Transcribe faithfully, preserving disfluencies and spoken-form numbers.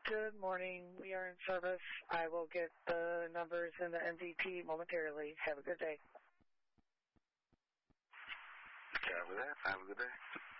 Good morning. We are in service. I will get the numbers in the N D T momentarily. Have a good day. Copy that. Have a good day.